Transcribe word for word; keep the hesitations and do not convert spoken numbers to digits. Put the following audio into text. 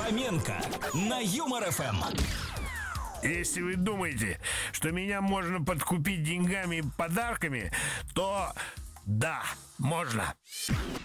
Фоменко на Юмор эф эм. Если вы думаете, что меня можно подкупить деньгами и подарками, то да, можно.